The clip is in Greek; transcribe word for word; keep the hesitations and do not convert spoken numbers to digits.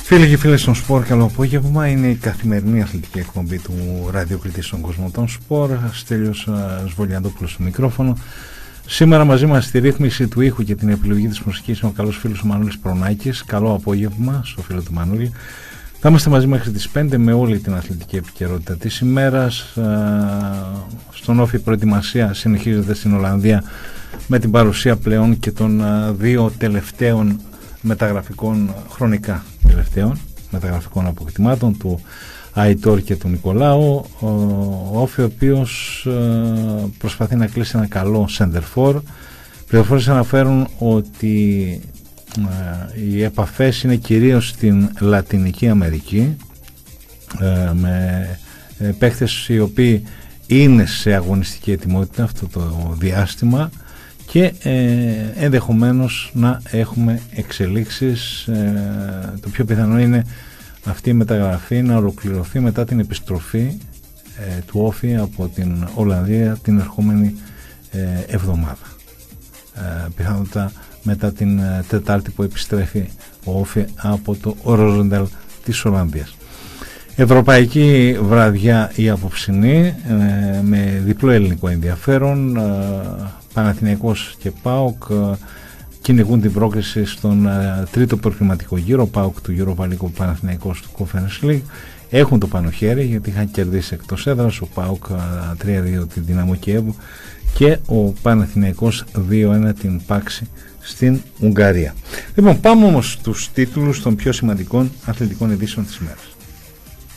Φίλοι και φίλες των Σπορ, καλό απόγευμα. Είναι η καθημερινή αθλητική εκπομπή του ραδιοκλητή στον κόσμο των Σπορ. Στέλιος Σβολιαντόπουλος στο μικρόφωνο. Σήμερα μαζί μας στη ρύθμιση του ήχου και την επιλογή της μουσικής είναι ο καλός φίλος ο Μανούλης Προνάκης. Καλό απόγευμα στο φίλο του Μανούλη. Θα είμαστε μαζί μέχρι τις πέντε με όλη την αθλητική επικαιρότητα της ημέρας. Στον Όφη προετοιμασία συνεχίζεται στην Ολλανδία με την παρουσία πλέον και των δύο τελευταίων μεταγραφικών, χρονικά τελευταίων μεταγραφικών αποκτημάτων του Αϊτόρ και του Νικολάου. Ο Όφη, ο οποίος προσπαθεί να κλείσει ένα καλό center for. Πληροφορίες αναφέρουν ότι οι επαφές είναι κυρίως στην Λατινική Αμερική, με παίκτες οι οποίοι είναι σε αγωνιστική ετοιμότητα αυτό το διάστημα και ε, ενδεχομένως να έχουμε εξελίξεις. Ε, το πιο πιθανό είναι αυτή η μεταγραφή να ολοκληρωθεί μετά την επιστροφή ε, του Όφη από την Ολλανδία την ερχόμενη ε, εβδομάδα. Ε, πιθανότατα μετά την ε, Τετάρτη που επιστρέφει ο Όφη από το Ρόζενταλ της Ολλανδίας. Ευρωπαϊκή βραδιά η απόψινή, ε, με διπλό ελληνικό ενδιαφέρον. ε, Παναθηναϊκός και ΠΑΟΚ ε, κυνηγούν την πρόκριση στον ε, τρίτο προκριματικό γύρο. ΠΑΟΚ του Europa League, ο Παναθηναϊκός του Conference League έχουν το πάνω χέρι γιατί είχαν κερδίσει εκτός έδρας, ο ΠΑΟΚ ε, τρία δύο την Δυναμό Κιέβου και ο Παναθηναϊκός δύο ένα την Πάξη στην Ουγγαρία. Λοιπόν, πάμε όμως στους τίτλους των πιο σημαντικών αθλητικών ειδήσεων της ημέρας.